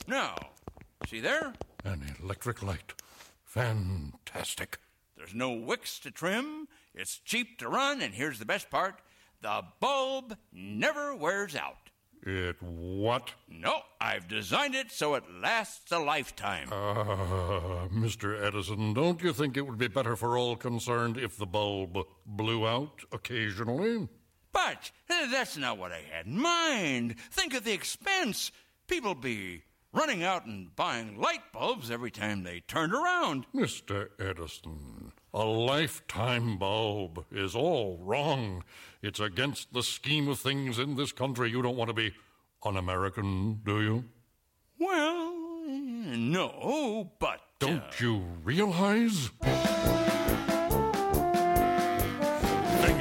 Now, see there? An electric light. Fantastic. There's no wicks to trim, it's cheap to run, and here's the best part. The bulb never wears out. It what? No, I've designed it so it lasts a lifetime. Mr. Edison, don't you think it would be better for all concerned if the bulb blew out occasionally? But that's not what I had in mind. Think of the expense. People be running out and buying light bulbs every time they turned around. Mr. Edison, a lifetime bulb is all wrong. It's against the scheme of things in this country. You don't want to be un-American, do you? Well, no, but... Don't you realize?